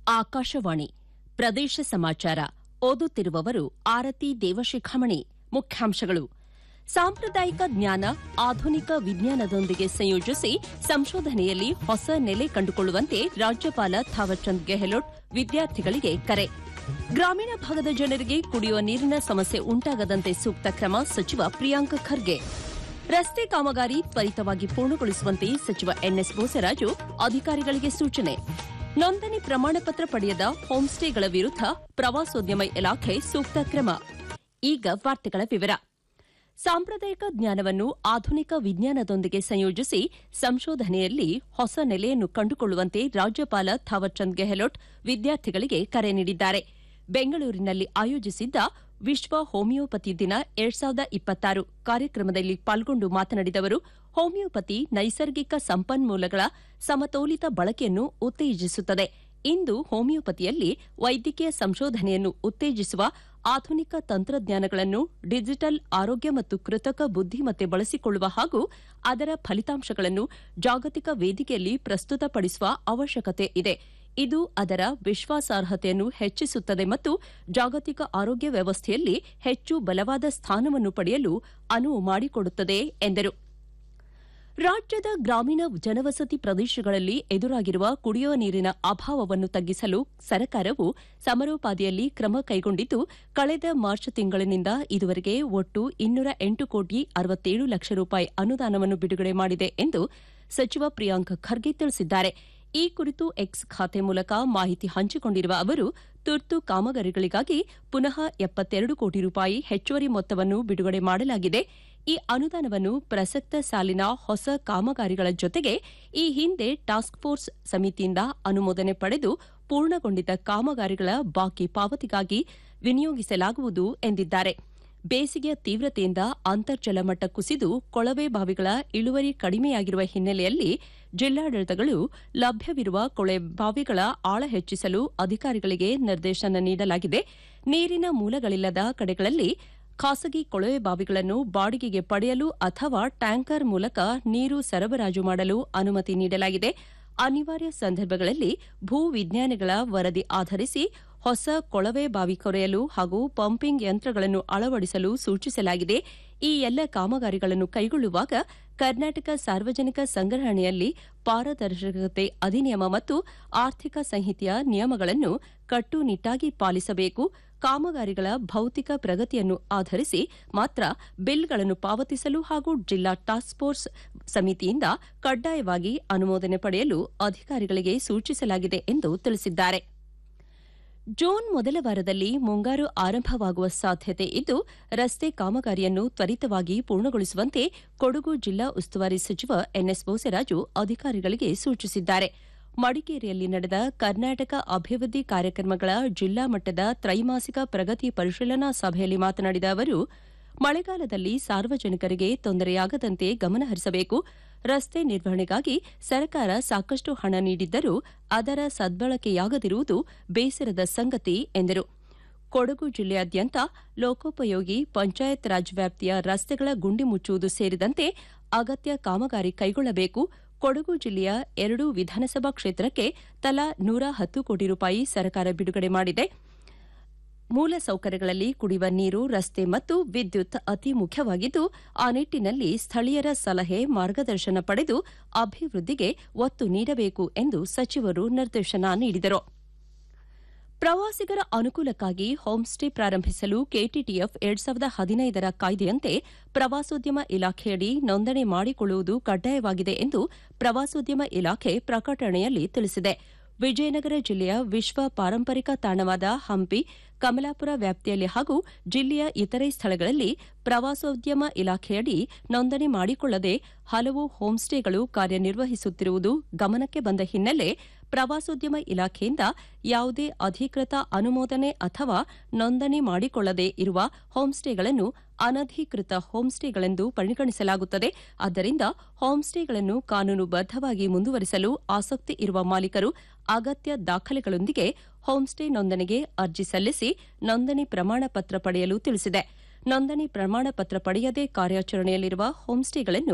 ಆಕಾಶವಾಣಿ ಪ್ರದೇಶ ಸಮಾಚಾರ ಓದುತ್ತಿರುವವರು ಆರತಿ ದೇವಶಿಖಾಮಣಿ. ಮುಖ್ಯಾಂಶಗಳು: ಸಾಂಪ್ರದಾಯಿಕ ಜ್ಞಾನ ಆಧುನಿಕ ವಿಜ್ಞಾನದೊಂದಿಗೆ ಸಂಯೋಜಿಸಿ ಸಂಶೋಧನೆಯಲ್ಲಿ ಹೊಸ ನೆಲೆ ಕಂಡುಕೊಳ್ಳುವಂತೆ ರಾಜ್ಯಪಾಲ ಥಾವರ್ಚಂದ್ ಗೆಹ್ಲೋಟ್ ವಿದ್ಯಾರ್ಥಿಗಳಿಗೆ ಕರೆ. ಗ್ರಾಮೀಣ ಭಾಗದ ಜನರಿಗೆ ಕುಡಿಯುವ ನೀರಿನ ಸಮಸ್ಯೆ ಉಂಟಾಗದಂತೆ ಸೂಕ್ತ ಕ್ರಮ ಸಚಿವ ಪ್ರಿಯಾಂಕ್ ಖರ್ಗೆ. ರಸ್ತೆ ಕಾಮಗಾರಿ ತ್ವರಿತವಾಗಿ ಪೂರ್ಣಗೊಳಿಸುವಂತೆ ಸಚಿವ ಎನ್ಎಸ್ ಬೋಸರಾಜು ಅಧಿಕಾರಿಗಳಿಗೆ ಸೂಚನೆ. ನೋಂದಣಿ ಪ್ರಮಾಣಪತ್ರ ಪಡೆಯದ ಹೋಂಸ್ಟೇಗಳ ವಿರುದ್ಧ ಪ್ರವಾಸೋದ್ಯಮ ಇಲಾಖೆ ಸೂಕ್ತ ಕ್ರಮ. ಈಗ ವಾರ್ತೆಗಳ ವಿವರ. ಸಾಂಪ್ರದಾಯಿಕ ಜ್ಞಾನವನ್ನು ಆಧುನಿಕ ವಿಜ್ಞಾನದೊಂದಿಗೆ ಸಂಯೋಜಿಸಿ ಸಂಶೋಧನೆಯಲ್ಲಿ ಹೊಸ ನೆಲೆಯನ್ನು ಕಂಡುಕೊಳ್ಳುವಂತೆ ರಾಜ್ಯಪಾಲ ಥಾವರ್ಚಂದ್ ಗೆಹ್ಲೋಟ್ ವಿದ್ಯಾರ್ಥಿಗಳಿಗೆ ಕರೆ ನೀಡಿದ್ದಾರೆ. ಬೆಂಗಳೂರಿನಲ್ಲಿ ಆಯೋಜಿಸಿದ್ದ ವಿಶ್ವ ಹೋಮಿಯೋಪತಿ ದಿನ 2026 ಕಾರ್ಯಕ್ರಮದಲ್ಲಿ ಪಾಲ್ಗೊಂಡು ಮಾತನಾಡಿದ ಅವರು, ಹೋಮಿಯೋಪತಿ ನೈಸರ್ಗಿಕ ಸಂಪನ್ಮೂಲಗಳ ಸಮತೋಲಿತ ಬಳಕೆಯನ್ನು ಉತ್ತೇಜಿಸುತ್ತದೆ. ಇಂದು ಹೋಮಿಯೋಪತಿಯಲ್ಲಿ ವೈದ್ಯಕೀಯ ಸಂಶೋಧನೆಯನ್ನು ಉತ್ತೇಜಿಸುವ ಆಧುನಿಕ ತಂತ್ರಜ್ಞಾನಗಳನ್ನು ಡಿಜಿಟಲ್ ಆರೋಗ್ಯ ಮತ್ತು ಕೃತಕ ಬುದ್ದಿಮತ್ತೆ ಬಳಸಿಕೊಳ್ಳುವ ಹಾಗೂ ಅದರ ಫಲಿತಾಂಶಗಳನ್ನು ಜಾಗತಿಕ ವೇದಿಕೆಯಲ್ಲಿ ಪ್ರಸ್ತುತಪಡಿಸುವ ಅವಶ್ಯಕತೆ ಇದೆ. ಇದು ಅದರ ವಿಶ್ವಾಸಾರ್ಹತೆಯನ್ನು ಹೆಚ್ಚಿಸುತ್ತದೆ ಮತ್ತು ಜಾಗತಿಕ ಆರೋಗ್ಯ ವ್ಯವಸ್ಥೆಯಲ್ಲಿ ಹೆಚ್ಚು ಬಲವಾದ ಸ್ಥಾನವನ್ನು ಪಡೆಯಲು ಅನುವು ಮಾಡಿಕೊಡುತ್ತದೆ ಎಂದರು. ರಾಜ್ಯದ ಗ್ರಾಮೀಣ ಜನವಸತಿ ಪ್ರದೇಶಗಳಲ್ಲಿ ಎದುರಾಗಿರುವ ಕುಡಿಯುವ ನೀರಿನ ಅಭಾವವನ್ನು ತಗ್ಗಿಸಲು ಸರ್ಕಾರವು ಸಮರೋಪಾದಿಯಲ್ಲಿ ಕ್ರಮ ಕೈಗೊಂಡಿದ್ದು, ಕಳೆದ ಮಾರ್ಚ್ ತಿಂಗಳಿನಿಂದ ಇದುವರೆಗೆ ಒಟ್ಟು 208 ಕೋಟಿ 67 ಲಕ್ಷ ರೂಪಾಯಿ ಅನುದಾನವನ್ನು ಬಿಡುಗಡೆ ಮಾಡಿದೆ ಎಂದು ಸಚಿವ ಪ್ರಿಯಾಂಕ್ ಖರ್ಗೆ ತಿಳಿಸಿದ್ದಾರೆ. ಈ ಕುರಿತು ಎಕ್ಸ್ ಖಾತೆ ಮೂಲಕ ಮಾಹಿತಿ ಹಂಚಿಕೊಂಡಿರುವ ಅವರು, ತುರ್ತು ಕಾಮಗಾರಿಗಳಿಗಾಗಿ ಪುನಃ 72 ಕೋಟಿ ರೂಪಾಯಿ ಹೆಚ್ಚುವರಿ ಮೊತ್ತವನ್ನು ಬಿಡುಗಡೆ ಮಾಡಲಾಗಿದೆ. ಈ ಅನುದಾನವನ್ನು ಪ್ರಸಕ್ತ ಸಾಲಿನ ಹೊಸ ಕಾಮಗಾರಿಗಳ ಜೊತೆಗೆ ಈ ಹಿಂದೆ ಟಾಸ್ಕ್ ಫೋರ್ಸ್ ಸಮಿತಿಯಿಂದ ಅನುಮೋದನೆ ಪಡೆದು ಪೂರ್ಣಗೊಂಡಿದ್ದ ಕಾಮಗಾರಿಗಳ ಬಾಕಿ ಪಾವತಿಗಾಗಿ ವಿನಿಯೋಗಿಸಲಾಗುವುದು ಎಂದಿದ್ದಾರೆ. ಬೇಸಿಗೆಯ ತೀವ್ರತೆಯಿಂದ ಅಂತರ್ಜಲ ಮಟ್ಟ ಕುಸಿದು ಕೊಳವೆ ಬಾವಿಗಳ ಇಳುವರಿ ಕಡಿಮೆಯಾಗಿರುವ ಹಿನ್ನೆಲೆಯಲ್ಲಿ ಜಿಲ್ಲಾಡಳಿತಗಳು ಲಭ್ಯವಿರುವ ಕೊಳವೆ ಬಾವಿಗಳ ಆಳ ಹೆಚ್ಚಿಸಲು ಅಧಿಕಾರಿಗಳಿಗೆ ನಿರ್ದೇಶನ ನೀಡಲಾಗಿದೆ. ನೀರಿನ ಮೂಲಗಳಿಲ್ಲದ ಕಡೆಗಳಲ್ಲಿ ಖಾಸಗಿ ಕೊಳವೆ ಬಾವಿಗಳನ್ನು ಬಾಡಿಗೆಗೆ ಪಡೆಯಲು ಅಥವಾ ಟ್ಯಾಂಕರ್ ಮೂಲಕ ನೀರು ಸರಬರಾಜು ಮಾಡಲು ಅನುಮತಿ ನೀಡಲಾಗಿದೆ. ಅನಿವಾರ್ಯ ಸಂದರ್ಭಗಳಲ್ಲಿ ಭೂ ವಿಜ್ಞಾನಿಗಳ ವರದಿ ಆಧರಿಸಿ ಹೊಸ ಕೊಳವೆ ಬಾವಿ ಕೊರೆಯಲು ಹಾಗೂ ಪಂಪಿಂಗ್ ಯಂತ್ರಗಳನ್ನು ಅಳವಡಿಸಲು ಸೂಚಿಸಲಾಗಿದೆ. ಈ ಎಲ್ಲ ಕಾಮಗಾರಿಗಳನ್ನು ಕೈಗೊಳ್ಳುವಾಗ ಕರ್ನಾಟಕ ಸಾರ್ವಜನಿಕ ಸಂಗ್ರಹಣೆಯಲ್ಲಿ ಪಾರದರ್ಶಕತೆ ಅಧಿನಿಯಮ ಮತ್ತು ಆರ್ಥಿಕ ಸಂಹಿತೆಯ ನಿಯಮಗಳನ್ನು ಕಟ್ಟುನಿಟ್ಟಾಗಿ ಪಾಲಿಸಬೇಕು. ಕಾಮಗಾರಿಗಳ ಭೌತಿಕ ಪ್ರಗತಿಯನ್ನು ಆಧರಿಸಿ ಮಾತ್ರ ಬಿಲ್ಗಳನ್ನು ಪಾವತಿಸಲು ಹಾಗೂ ಜಿಲ್ಲಾ ಟಾಸ್ಕ್ ಫೋರ್ಸ್ ಸಮಿತಿಯಿಂದ ಕಡ್ಡಾಯವಾಗಿ ಅನುಮೋದನೆ ಪಡೆಯಲು ಅಧಿಕಾರಿಗಳಿಗೆ ಸೂಚಿಸಲಾಗಿದೆ ಎಂದು ತಿಳಿಸಿದ್ದಾರೆ. ಜೂನ್ ಮೊದಲ ವಾರದಲ್ಲಿ ಮುಂಗಾರು ಆರಂಭವಾಗುವ ಸಾಧ್ಯತೆ ಇದ್ದು, ರಸ್ತೆ ಕಾಮಗಾರಿಯನ್ನು ತ್ವರಿತವಾಗಿ ಪೂರ್ಣಗೊಳಿಸುವಂತೆ ಕೊಡಗು ಜಿಲ್ಲಾ ಉಸ್ತುವಾರಿ ಸಚಿವ ಎನ್ಎಸ್ ಬೋಸರಾಜು ಅಧಿಕಾರಿಗಳಿಗೆ ಸೂಚಿಸಿದ್ದಾರೆ. ಮಡಿಕೇರಿಯಲ್ಲಿ ನಡೆದ ಕರ್ನಾಟಕ ಅಭಿವೃದ್ಧಿ ಕಾರ್ಯಕ್ರಮಗಳ ಜಿಲ್ಲಾ ಮಟ್ಟದ ತ್ರೈಮಾಸಿಕ ಪ್ರಗತಿ ಪರಿಶೀಲನಾ ಸಭೆಯಲ್ಲಿ ಮಾತನಾಡಿದ ಅವರು, ಮಳೆಗಾಲದಲ್ಲಿ ಸಾರ್ವಜನಿಕರಿಗೆ ತೊಂದರೆಯಾಗದಂತೆ ಗಮನಹರಿಸಬೇಕು. ರಸ್ತೆ ನಿರ್ವಹಣೆಗಾಗಿ ಸರ್ಕಾರ ಸಾಕಷ್ಟು ಹಣ ನೀಡಿದ್ದರೂ ಅದರ ಸದ್ಬಳಕೆಯಾಗದಿರುವುದು ಬೇಸರದ ಸಂಗತಿ ಎಂದರು. ಕೊಡಗು ಜಿಲ್ಲೆಯಾದ್ಯಂತ ಲೋಕೋಪಯೋಗಿ ಪಂಚಾಯತ್ ರಾಜ್ ವ್ಯಾಪ್ತಿಯ ರಸ್ತೆಗಳ ಗುಂಡಿ ಮುಚ್ಚುವುದು ಸೇರಿದಂತೆ ಅಗತ್ಯ ಕಾಮಗಾರಿ ಕೈಗೊಳ್ಳಬೇಕು. ಕೊಡಗು ಜಿಲ್ಲೆಯ 2 ವಿಧಾನಸಭಾ ಕ್ಷೇತ್ರಕ್ಕೆ ತಲಾ 110 ಕೋಟಿ ರೂಪಾಯಿ ಸರ್ಕಾರ ಬಿಡುಗಡೆ ಮಾಡಿದೆ. ಮೂಲಸೌಕರ್ಯಗಳಲ್ಲಿ ಕುಡಿಯುವ ನೀರು, ರಸ್ತೆ ಮತ್ತು ವಿದ್ಯುತ್ ಅತಿ ಮುಖ್ಯವಾಗಿದ್ದು, ಆ ನಿಟ್ಟಿನಲ್ಲಿ ಸ್ಥಳೀಯರ ಸಲಹೆ, ಮಾರ್ಗದರ್ಶನ ಪಡೆದು ಅಭಿವೃದ್ಧಿಗೆ ಒತ್ತು ನೀಡಬೇಕು ಎಂದು ಸಚಿವರು ನಿರ್ದೇಶನ ನೀಡಿದರು. ಪ್ರವಾಸಿಗರ ಅನುಕೂಲಕ್ಕಾಗಿ ಹೋಂಸ್ಟೇ ಪ್ರಾರಂಭಿಸಲು ಕೆಟಿಟಿಎಫ್ 2015ರ ಕಾಯ್ದೆಯಂತೆ ಪ್ರವಾಸೋದ್ಯಮ ಇಲಾಖೆಯಡಿ ನೋಂದಣಿ ಮಾಡಿಕೊಳ್ಳುವುದು ಕಡ್ಡಾಯವಾಗಿದೆ ಎಂದು ಪ್ರವಾಸೋದ್ಯಮ ಇಲಾಖೆ ಪ್ರಕಟಣೆಯಲ್ಲಿ ತಿಳಿಸಿದೆ. ವಿಜಯನಗರ ಜಿಲ್ಲೆಯ ವಿಶ್ವ ಪಾರಂಪರಿಕ ತಾಣವಾದ ಹಂಪಿ, ಕಮಲಾಪುರ ವ್ಯಾಪ್ತಿಯಲ್ಲಿ ಹಾಗೂ ಜಿಲ್ಲೆಯ ಇತರೆ ಸ್ಥಳಗಳಲ್ಲಿ ಪ್ರವಾಸೋದ್ಯಮ ಇಲಾಖೆಯಡಿ ನೋಂದಣಿ ಮಾಡಿಕೊಳ್ಳದೆ ಹಲವು ಹೋಂಸ್ಟೇಗಳು ಕಾರ್ಯನಿರ್ವಹಿಸುತ್ತಿರುವುದು ಗಮನಕ್ಕೆ ಬಂದ ಹಿನ್ನೆಲೆ ಪ್ರವಾಸೋದ್ಯಮ ಇಲಾಖೆಯಿಂದ ಯಾವುದೇ ಅಧಿಕೃತ ಅನುಮೋದನೆ ಅಥವಾ ನೋಂದಣಿ ಮಾಡಿಕೊಳ್ಳದೆ ಇರುವ ಹೋಂಸ್ಟೇಗಳನ್ನು ಅನಧಿಕೃತ ಹೋಂಸ್ಟೇಗಳೆಂದು ಪರಿಗಣಿಸಲಾಗುತ್ತದೆ. ಆದ್ದರಿಂದ ಹೋಂಸ್ಟೇಗಳನ್ನು ಕಾನೂನುಬದ್ದವಾಗಿ ಮುಂದುವರಿಸಲು ಆಸಕ್ತಿ ಇರುವ ಮಾಲೀಕರು ಅಗತ್ಯ ದಾಖಲೆಗಳೊಂದಿಗೆ ಹೋಂಸ್ಟೇ ನೋಂದಣಿಗೆ ಅರ್ಜಿ ಸಲ್ಲಿಸಿ ನೋಂದಣಿ ಪ್ರಮಾಣ ಪತ್ರ ಪಡೆಯಲು ತಿಳಿಸಿದೆ. ನೋಂದಣಿ ಪ್ರಮಾಣ ಪತ್ರ ಪಡೆಯದೆ ಕಾರ್ಯಾಚರಣೆಯಲ್ಲಿರುವ ಹೋಂಸ್ಟೇಗಳನ್ನು